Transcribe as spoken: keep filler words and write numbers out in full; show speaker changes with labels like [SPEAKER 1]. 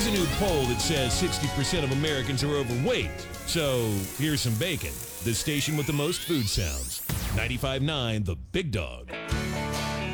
[SPEAKER 1] There's a new poll that says sixty percent of Americans are overweight. So here's some bacon. The station with the most food sounds. ninety-five point nine The Big Dog.